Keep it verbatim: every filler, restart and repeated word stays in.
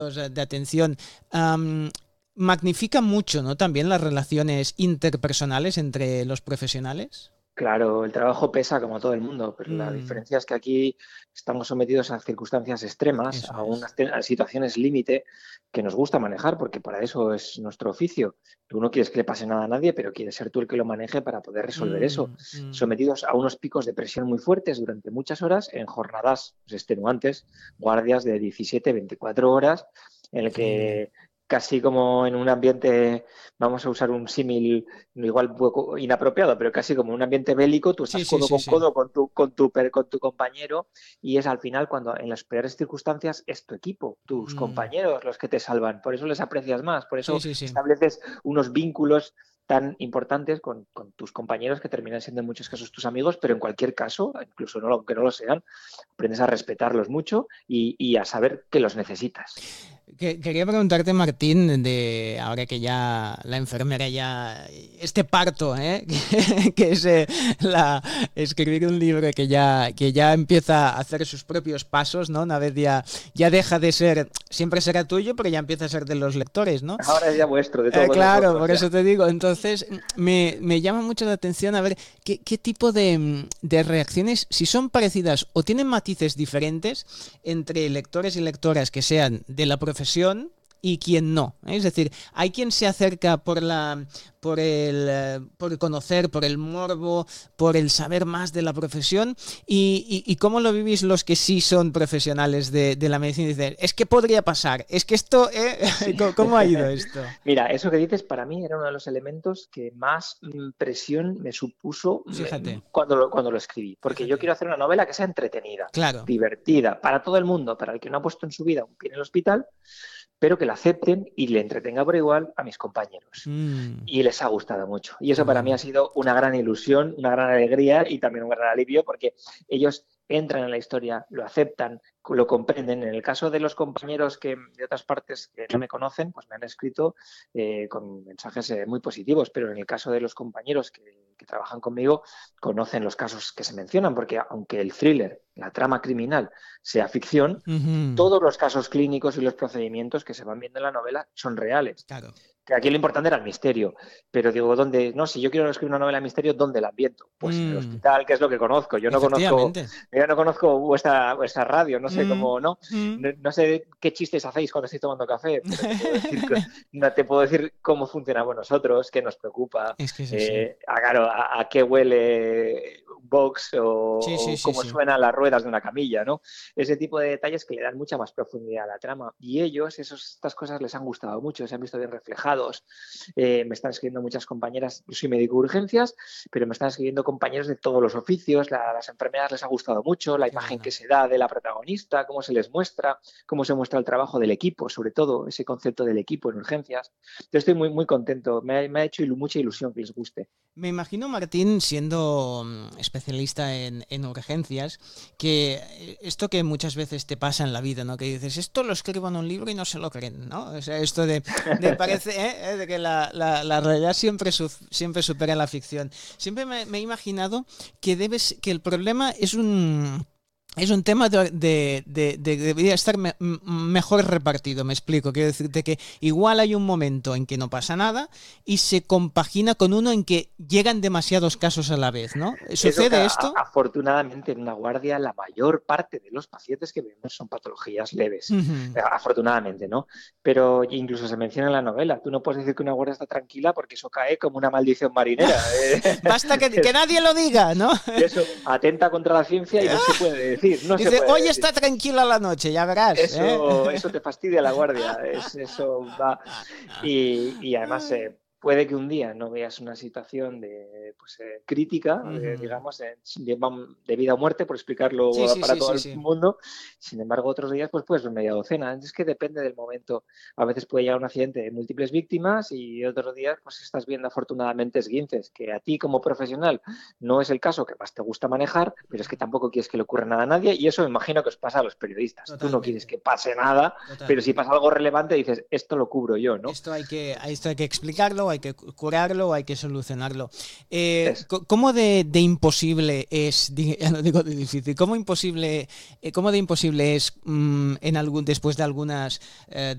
de atención, um, magnifica mucho, ¿no? También las relaciones interpersonales entre los profesionales. Claro, el trabajo pesa como todo el mundo, pero la Mm, diferencia es que aquí estamos sometidos a circunstancias extremas, eso a es. unas te- a situaciones límite que nos gusta manejar, porque para eso es nuestro oficio. Tú no quieres que le pase nada a nadie, pero quieres ser tú el que lo maneje para poder resolver eso. Mm, mm, Sometidos a unos picos de presión muy fuertes durante muchas horas, en jornadas pues, extenuantes, guardias de diecisiete, veinticuatro horas, en el increíble. que casi como en un ambiente, vamos a usar un símil igual un poco inapropiado, pero casi como un ambiente bélico, tú Sí, estás sí, codo sí, con sí. codo con tu, con tu, con tu compañero y es al final cuando en las peores circunstancias es tu equipo, tus Mm, compañeros los que te salvan, por eso les aprecias más, por sí, eso sí, sí. estableces unos vínculos tan importantes con, con, tus compañeros que terminan siendo en muchos casos tus amigos, pero en cualquier caso, incluso no, aunque no lo sean, aprendes a respetarlos mucho y, y a saber que los necesitas. Que- quería preguntarte, Martín, de ahora que ya la enfermera ya este parto, ¿eh? que, que es eh, la escribir un libro que ya que ya empieza a hacer sus propios pasos, ¿no? Una vez ya ya deja de ser, siempre será tuyo, pero ya empieza a ser de los lectores, ¿no? Ahora es ya vuestro, de Eh, todos claro, nosotros por ya. eso te digo. Entonces, me, me llama mucho la atención a ver qué, qué tipo de, de reacciones, si son parecidas o tienen matices diferentes entre lectores y lectoras que sean de la profesión y quien no. ¿eh? Es decir, hay quien se acerca por la por el eh, por conocer, por el morbo, por el saber más de la profesión y, y, y cómo lo vivís los que sí son profesionales de, de la medicina. Dicen, es que podría pasar, es que esto, ¿eh? Sí. ¿Cómo ha ido esto? Mira, eso que dices para mí era uno de los elementos que más mm, presión me supuso mm, Fíjate, cuando lo, cuando lo escribí, porque yo fíjate. quiero hacer una novela que sea entretenida, Claro. divertida, para todo el mundo, para el que no ha puesto en su vida un pie en el hospital, pero que la acepten y le entretenga por igual a mis compañeros. Mm, Y les ha gustado mucho. Y qué eso para mí ha bueno. sido una gran ilusión, una gran alegría y también un gran alivio porque ellos entran en la historia, lo aceptan, lo comprenden. En el caso de los compañeros que de otras partes que no me conocen, pues me han escrito eh, con mensajes eh, muy positivos, pero en el caso de los compañeros que, que trabajan conmigo, conocen los casos que se mencionan, porque aunque el thriller, la trama criminal, sea ficción, Ujú, todos los casos clínicos y los procedimientos que se van viendo en la novela son reales. claro. Que aquí lo importante era el misterio, pero digo, ¿dónde? No, si yo quiero escribir una novela de misterio, ¿dónde la ambiento? Pues en el Mm, hospital, que es lo que conozco. Yo no conozco, efectivamente. yo no conozco vuestra, vuestra radio, no sé Mm, cómo, ¿no? mm. ¿no? No sé qué chistes hacéis cuando estáis tomando café, pero te puedo decir, que, no, te puedo decir cómo funcionamos nosotros, qué nos preocupa, Es que es así. eh, a, claro, a, a, qué huele un box o, Sí, sí, o sí, cómo sí. suenan las ruedas de una camilla, ¿no? Ese tipo de detalles que le dan mucha más profundidad a la trama. Y ellos, esos, estas cosas les han gustado mucho, se han visto bien reflejados. Eh, me están escribiendo muchas compañeras, yo soy médico de urgencias, pero me están escribiendo compañeros de todos los oficios, la, las enfermeras les ha gustado mucho, la Qué imagen que bueno. se da de la protagonista, cómo se les muestra, cómo se muestra el trabajo del equipo, sobre todo ese concepto del equipo en urgencias. Yo estoy muy, muy contento, me ha, me ha hecho ilu mucha ilusión que les guste. Me imagino, Martín, siendo mm, especialista en, en urgencias, que eh, esto que muchas veces te pasa en la vida, ¿no? Que dices, esto lo escribo en un libro y no se lo creen, ¿no? O sea, esto de, de parece, ¿eh? de que la, la, la realidad siempre, su, siempre supera la ficción. Siempre me, me he imaginado que debes, que el problema es un es un tema de, de, de, de debería estar me, mejor repartido, me explico. Quiero decirte que igual hay un momento en que no pasa nada y se compagina con uno en que llegan demasiados casos a la vez, ¿no? Eso que ¿Sucede a, esto? afortunadamente en una guardia la mayor parte de los pacientes que vemos son patologías leves, Uh-huh. eh, afortunadamente, ¿no? Pero incluso se menciona en la novela, tú no puedes decir que una guardia está tranquila porque eso cae como una maldición marinera. Eh. Basta que, que, nadie lo diga, ¿no? Eso atenta contra la ciencia y no se puede decir, no se Dice, puede hoy decir. está tranquila la noche, ya verás. ¿eh? Eso, eso te fastidia la guardia, es, eso va. Y, y además eh, puede que un día no veas una situación de pues, eh, crítica, eh, Uh-huh. digamos, eh, de, de vida o muerte, por Sí, explicarlo sí, para sí, todo sí, el sí. mundo. Sin embargo, otros días pues puedes ver media docena. Es que depende del momento. A veces puede llegar un accidente de múltiples víctimas y otros días pues estás viendo afortunadamente esguinces, que a ti como profesional no es el caso que más te gusta manejar, pero es que tampoco quieres que le ocurra nada a nadie y eso me imagino que os pasa a los periodistas. Tú no quieres Totalmente, que pase nada, pero si totalmente. pasa algo relevante dices, esto lo cubro yo, ¿no? Esto hay que, esto hay que explicarlo, hay que curarlo, hay que solucionarlo. Eh, Es, ¿Cómo de, de, imposible es, ya no digo de difícil, cómo imposible, eh, cómo de imposible es mmm, en algún, después de algunas eh,